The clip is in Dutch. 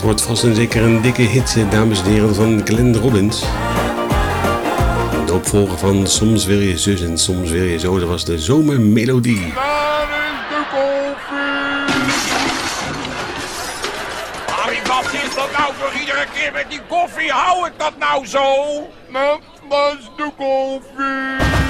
wordt vast en zeker een dikke hit, dames en heren, van Glenn Robbins. De opvolger van Soms wil je zus en soms wil je zo, dat was de zomermelodie. Waar is de koffie? Harry, wat is dat nou voor iedere keer met die koffie? Hou ik dat nou zo? Nou, waar is de koffie?